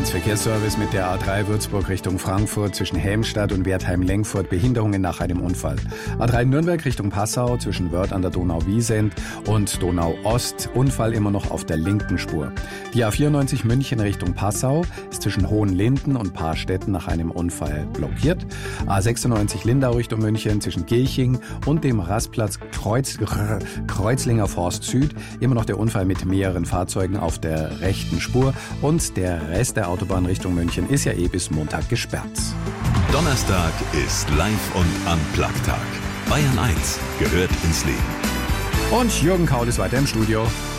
1 Verkehrsservice mit der A3 Würzburg Richtung Frankfurt zwischen Helmstadt und Wertheim-Lengfurt Behinderungen nach einem Unfall. A3 Nürnberg Richtung Passau zwischen Wörth an der Donau-Wiesent und Donau-Ost. Unfall immer noch auf der linken Spur. Die A94 München Richtung Passau ist zwischen Hohenlinden und Paarstetten nach einem Unfall blockiert. A96 Lindau Richtung München zwischen Gilching und dem Rastplatz Kreuzlinger Forst Süd. Immer noch der Unfall mit mehreren Fahrzeugen auf der rechten Spur. Und der Rest der Autobahn Richtung München ist ja bis Montag gesperrt. Donnerstag ist Live- und Unplugged-Tag. Bayern 1 gehört ins Leben. Und Jürgen Kaul ist weiter im Studio.